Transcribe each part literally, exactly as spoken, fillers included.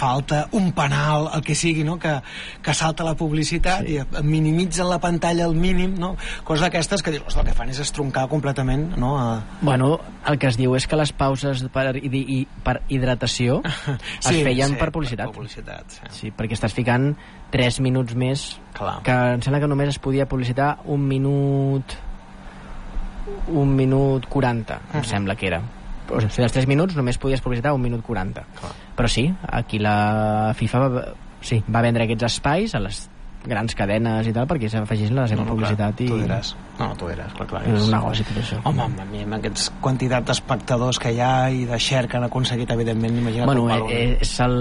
falta, un penal, el que sigui, no? que, que salta la publicitat sí. i minimitzen la pantalla al mínim, no? Coses d'aquestes que dius, el que fan és estroncar completament, no? A... Bueno, el que es diu és que les pauses per, i, i, per hidratació es sí, feien sí, per publicitat. Per publicitat sí. sí, perquè estàs ficant tres minuts més. Clar. Que em sembla que només es podia publicitar un minut un minut quaranta, uh-huh. em sembla que era. O sigui, dels tres minuts només podies publicitar un minut quaranta. Clar. Però sí, aquí la FIFA va, sí, va vendre aquests espais a les grans cadenes i tal perquè s'afegissin la seva no, no, publicitat clar, i... tu diràs. No, tu diràs, clar, clar. És un negoci tot això. Home, amb, amb aquests quantitat d'espectadors que hi ha i de share que han aconseguit, evidentment, imagina't bueno, un valor. És el...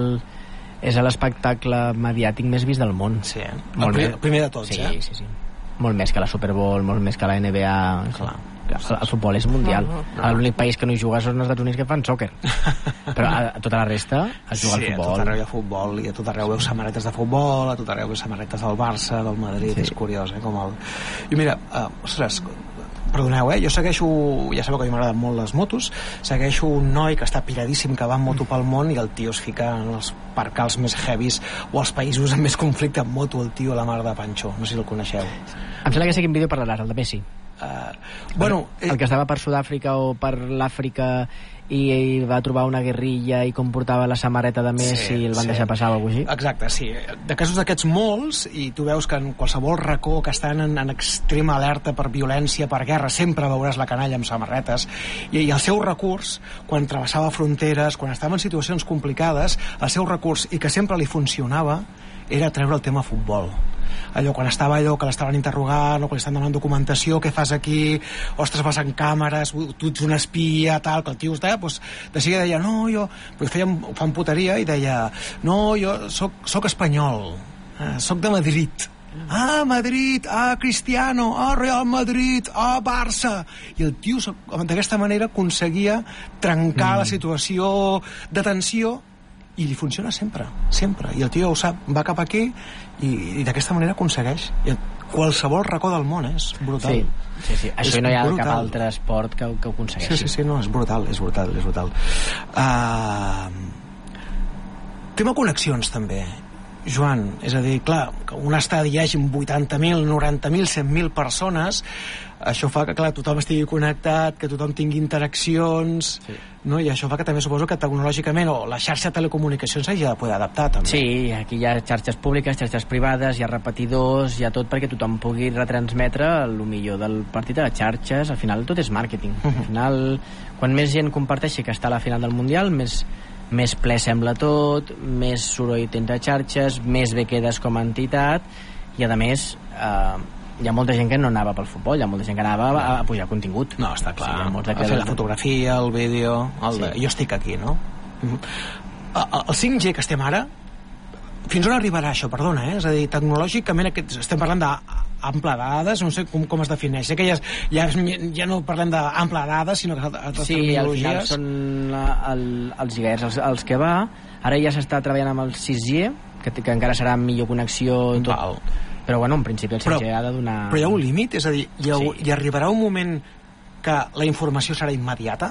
és l'espectacle mediàtic més vist del món. Sí, eh? El, primer, el primer de tots, sí, eh? Sí, sí. Molt més que la Super Bowl, molt més que la N B A. Clar. El, el futbol és mundial. No, no, no. L'únic país que no hi juga són els Estats Units que fan sòquer. Però a, a tota la resta es juga sí, al futbol. Sí, a tot arreu hi ha futbol i a tot arreu veus samarretes de futbol, a tot arreu veus samarretes del Barça, del Madrid, sí. És curiós, eh? Com el... I mira, uh, ostres, perdoneu, eh? Jo segueixo, ja sabeu que a mi m'agraden molt les motos, segueixo un noi que està piradíssim, que va en moto pel món i el tio es fica en els percals més heavies o els països amb més conflicte en moto, el tio, la mar de Pancho, no sé si el coneixeu. Em sembla que sé quin vídeo parlaràs, el de Messi. Uh, bueno, el, el que estava per Sud-àfrica o per l'Àfrica i, i va trobar una guerrilla i com portava la samarreta de Messi sí, i el van sí. deixar passar o alguna cosa així. Exacte, sí. De casos d'aquests molts, i tu veus que en qualsevol racó que estan en, en extrema alerta per violència, per guerra, sempre veuràs la canalla amb samarretes, i, i el seu recurs, quan travessava fronteres, quan estava en situacions complicades, el seu recurs, i que sempre li funcionava, era treure el tema futbol. Allò, quan estava allò que l'estaven interrogant o que li estan donant documentació, què fas aquí, ostres, vas en càmeres, tu ets un espia, tal, que el tio estava, doncs, de seguida deia, no, jo, pues feien, fan puteria i deia, no, jo soc, soc espanyol, eh, soc de Madrid. Ah, Madrid, ah, Cristiano, ah, Real Madrid, ah, Barça. I el tio, d'aquesta manera, aconseguia trencar mm. la situació de tensió i li funciona sempre, sempre, i el tio ho sap, va cap aquí i, i d'aquesta manera aconsegueix i qualsevol racó del món, eh? És brutal. Sí, sí, sí. Això és no hi ha brutal. Cap altre esport que, que ho aconsegueixi. Sí, sí, sí, no, és brutal, és brutal, és brutal. Uh, tema connexions també, Joan, és a dir, clar, que un estadi hi hagi vuitanta mil, noranta mil, cent mil persones, això fa que, clar, tothom estigui connectat, que tothom tingui interaccions, sí. no? I això fa que també suposo que tecnològicament o la xarxa de telecomunicacions s'hagi de poder adaptar, també. Sí, aquí hi ha xarxes públiques, xarxes privades, hi ha repetidors, hi ha tot perquè tothom pugui retransmetre el millor del partit a les xarxes. Al final tot és màrqueting. Uh-huh. Al final, quan més gent comparteixi que està a la final del Mundial, més... més ple sembla tot, més soroll entre xarxes, més bé quedes com a entitat, i a més eh, hi ha molta gent que no anava pel futbol, hi ha molta gent que anava a, a pujar contingut. No, està clar, sí, a fer la fotografia, el vídeo, el de... sí. Jo estic aquí, no? Uh-huh. El cinc G que estem ara, fins on arribarà això, perdona, eh? És a dir, tecnològicament aquest, estem parlant d'ample dades, no sé com, com es defineix, sé que ja, ja, ja no parlem d'ample dades, sinó que altres sí, tecnologies... al final són la, el, els gigahertz els, els que va, ara ja s'està treballant amb el sis G, que, que encara serà millor connexió, tot, Val. Però bueno, en principi el sis G però, ha de donar... Però hi ha un límit? És a dir, hi, ha, sí. hi arribarà un moment que la informació serà immediata?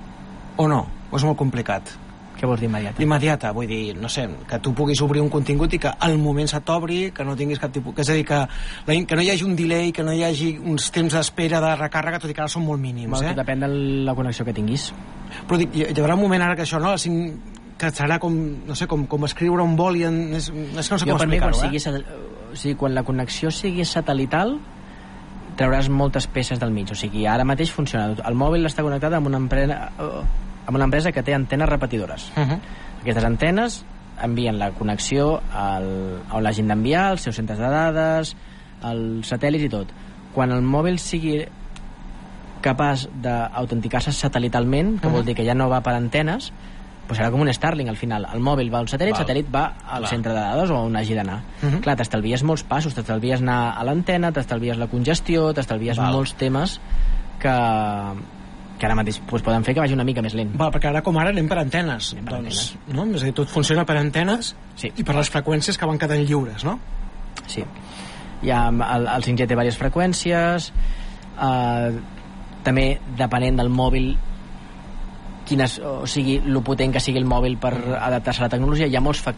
O no? O és molt complicat? Què vols dir immediata? Immediata, vull dir, no sé, que tu puguis obrir un contingut i que al moment se t'obri, que no tinguis cap tipus... És a dir, que, que no hi hagi un delay, que no hi hagi uns temps d'espera de recàrrega, tot i que ara són molt mínims, bueno, eh? Depèn de la connexió que tinguis. Però dic, hi haurà un moment ara que això, no? Que serà com, no sé, com, com escriure un boli en... És, és que no sé jo, com explicar-ho, eh? Sigui, o sigui, quan la connexió sigui satelital, trauràs moltes peces del mig. O sigui, ara mateix funciona. El mòbil està connectat amb una empresa... amb una empresa que té antenes repetidores. Uh-huh. Aquestes antenes envien la connexió al, on l'hagin d'enviar, els seus centres de dades, els satèl·lits i tot. Quan el mòbil sigui capaç d'autenticar-se satelitalment, que uh-huh. vol dir que ja no va per antenes, doncs serà com un Starlink al final. El mòbil va al satèl·lit, el satèl·lit va al Val. centre de dades o on hagi d'anar. Uh-huh. Clar, t'estalvies molts passos, t'estalvies anar a l'antena, t'estalvies la congestió, t'estalvies Val. molts temes que... que ara mateix pues, poden fer que vagi una mica més lent. Val, perquè ara com ara anem per antenes. Anem per doncs, antenes. No? És a dir, tot funciona per antenes sí. i per les freqüències que van quedant lliures, no? Sí. Hi ha, el, el cinc G té diverses freqüències, eh, també depenent del mòbil, quines, o sigui, lo potent que sigui el mòbil per adaptar-se a la tecnologia, hi ha molts factors